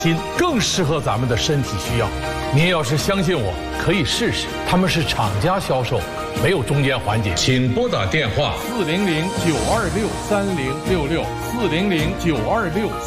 锌更适合咱们的身体需要。您要是相信我，可以试试。他们是厂家销售，没有中间环节。请拨打电话 400-926-3066，400-926。